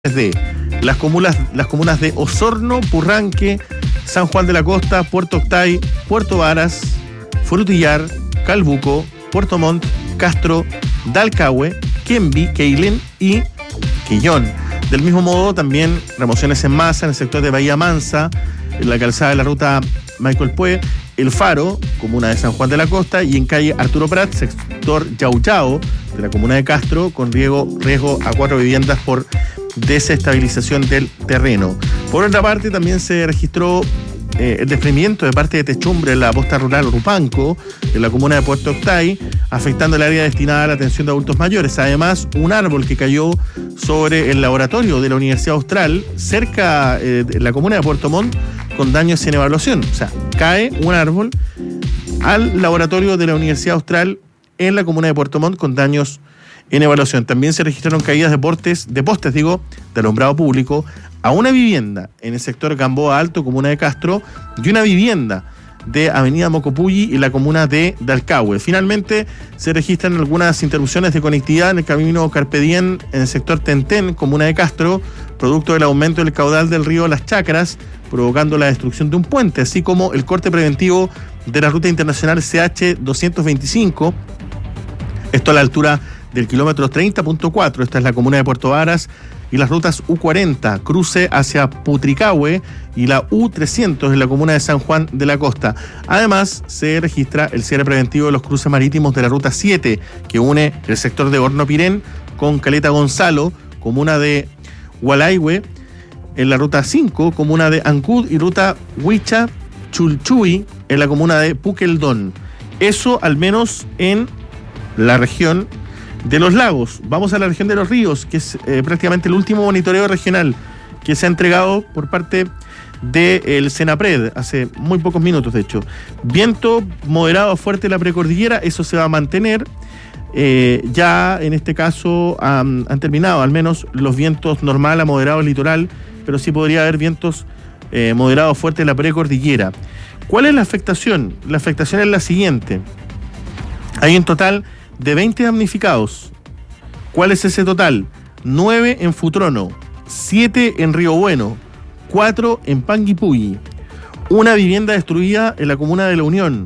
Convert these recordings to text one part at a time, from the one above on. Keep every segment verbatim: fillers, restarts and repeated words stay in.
de las comunas, las comunas de Osorno, Purranque, San Juan de la Costa, Puerto Octay, Puerto Varas, Frutillar, Calbuco, Puerto Montt, Castro, Dalcahue, Quemby, Queilén y Quillón. Del mismo modo, también remociones en masa en el sector de Bahía Mansa, en la calzada de la ruta Michael Pue, El Faro, comuna de San Juan de la Costa, y en calle Arturo Prat, sector Yauyao, de la comuna de Castro, con riesgo, riesgo a cuatro viviendas por desestabilización del terreno. Por otra parte, también se registró eh, el desprendimiento de parte de techumbre en la posta rural Rupanco, en la comuna de Puerto Octay, afectando el área destinada a la atención de adultos mayores. Además, un árbol que cayó sobre el laboratorio de la Universidad Austral, cerca eh, de la comuna de Puerto Montt, con daños en evaluación. O sea, cae un árbol al laboratorio de la Universidad Austral en la comuna de Puerto Montt con daños en evaluación. También se registraron caídas de postes, de postes, digo, de alumbrado público a una vivienda en el sector Gamboa Alto, comuna de Castro, y una vivienda de Avenida Mocopulli y la comuna de Dalcahue. Finalmente, se registran algunas interrupciones de conectividad en el camino Carpe Diem en el sector Tentén, comuna de Castro, producto del aumento del caudal del río Las Chacras, provocando la destrucción de un puente, así como el corte preventivo de la ruta internacional C H doscientos veinticinco, esto a la altura del kilómetro treinta punto cuatro, esta es la comuna de Puerto Varas, y las rutas U cuarenta, cruce hacia Putricahue, y la U trescientos en la comuna de San Juan de la Costa. Además, se registra el cierre preventivo de los cruces marítimos de la ruta siete, que une el sector de Hornopirén con Caleta Gonzalo, comuna de Hualaihue, en la ruta cinco, comuna de Ancud, y ruta Huicha Chulchuy, en la comuna de Puqueldón. Eso al menos en la región de los lagos. Vamos a la región de los ríos, que es eh, prácticamente el último monitoreo regional que se ha entregado por parte del Senapred hace muy pocos minutos, de hecho. Viento moderado fuerte en la precordillera, eso se va a mantener. Eh, ya en este caso um, han terminado al menos los vientos normal a moderado litoral, pero sí podría haber vientos eh, moderados fuertes en la precordillera. ¿Cuál es la afectación? La afectación es la siguiente. Hay en total de veinte damnificados. ¿Cuál es ese total? nueve en Futrono, siete en Río Bueno, cuatro en Panguipulli, una vivienda destruida en la comuna de La Unión,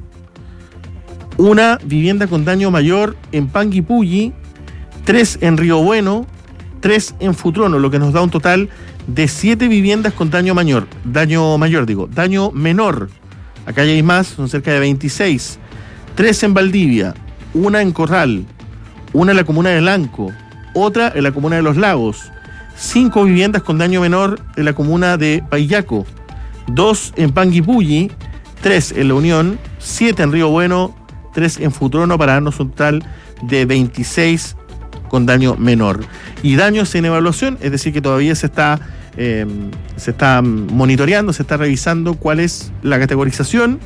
una vivienda con daño mayor en Panguipulli, tres en Río Bueno, tres en Futrono, lo que nos da un total de siete viviendas con daño mayor, daño mayor digo, daño menor. Acá ya hay más, son cerca de veintiséis, tres en Valdivia, una en Corral, una en la comuna de Lanco, otra en la comuna de Los Lagos, cinco viviendas con daño menor en la comuna de Paillaco, dos en Panguipulli, tres en La Unión, siete en Río Bueno, tres en Futrono, para darnos un total de veintiséis con daño menor. Y daños en evaluación, es decir, que todavía se está, eh, se está monitoreando, se está revisando cuál es la categorización.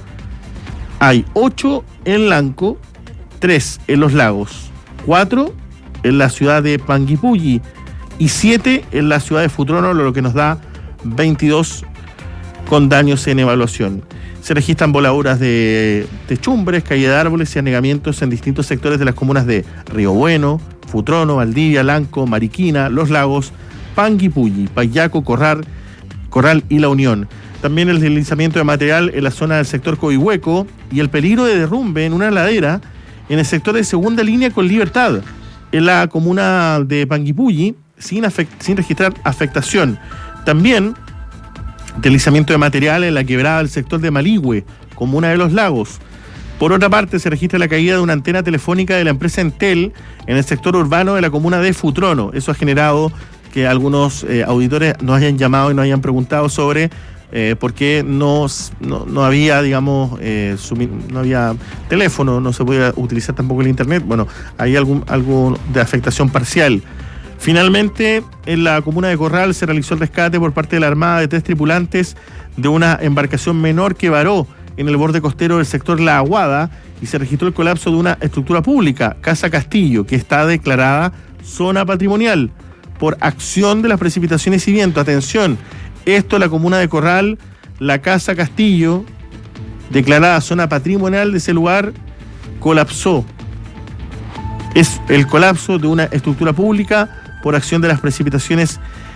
Hay ocho en Lanco, tres en Los Lagos, cuatro en la ciudad de Panguipulli y siete en la ciudad de Futrono, lo que nos da veintidós con daños en evaluación. Se registran voladuras de techumbres, caída de árboles y anegamientos en distintos sectores de las comunas de Río Bueno, Futrono, Valdivia, Lanco, Mariquina, Los Lagos, Panguipulli, Paillaco, Corral, Corral y La Unión. También el deslizamiento de material en la zona del sector Coihueco y el peligro de derrumbe en una ladera en el sector de Segunda Línea con Libertad, en la comuna de Panguipulli, sin, afect- sin registrar afectación. También deslizamiento de material en la quebrada del sector de Maligüe, comuna de Los Lagos. Por otra parte, se registra la caída de una antena telefónica de la empresa Entel en el sector urbano de la comuna de Futrono. Eso ha generado que algunos eh, auditores nos hayan llamado y nos hayan preguntado sobre Eh, porque no, no, no había, digamos, eh, sumi- no había teléfono, no se podía utilizar tampoco el internet. Bueno, hay algún, algo de afectación parcial. Finalmente, en la comuna de Corral se realizó el rescate por parte de la Armada de tres tripulantes de una embarcación menor que varó en el borde costero del sector La Aguada y se registró el colapso de una estructura pública, Casa Castillo, que está declarada zona patrimonial por acción de las precipitaciones y viento. Atención, esto en la comuna de Corral, la Casa Castillo, declarada zona patrimonial de ese lugar, colapsó. Es el colapso de una estructura pública por acción de las precipitaciones